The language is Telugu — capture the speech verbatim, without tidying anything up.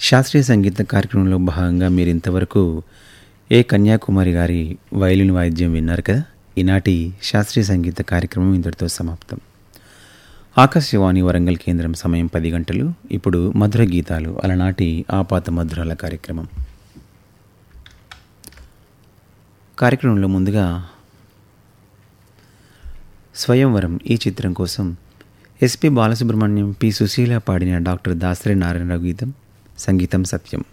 శాస్త్రీయ సంగీత కార్యక్రమంలో భాగంగా మీరు ఇంతవరకు ఏ కన్యాకుమారి గారి వయలిన్ వాయిద్యం విన్నారు కదా. ఈనాటి శాస్త్రీయ సంగీత కార్యక్రమం ఇంతటితో సమాప్తం. ఆకాశవాణి వరంగల్ కేంద్రం సమయం పది గంటలు. ఇప్పుడు మధుర గీతాలు అలనాటి ఆపాత మధురాల కార్యక్రమం. కార్యక్రమంలో ముందుగా స్వయంవరం ఈ చిత్రం కోసం ఎస్పి బాలసుబ్రహ్మణ్యం, పి సుశీల పాడిన డాక్టర్ దాసరి నారాయణరావు గీతం, సంగీతం సత్యం.